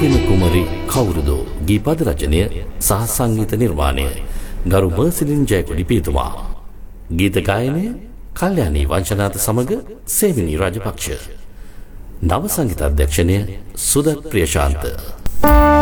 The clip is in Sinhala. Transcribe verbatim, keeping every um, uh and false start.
රේතින කුමරි කවුරුදෝ ගීපද රචනය සහ සංගීත නිර්මාණය ගරු මර්සිලින් ජයකොඩි පියතුමා. ගීත ගායනය කල්යාණී වංශනාත සමග සේවිනී රාජපක්ෂ. නව සංගීත අධ්‍යක්ෂණය සුදත් ප්‍රියශාන්ත.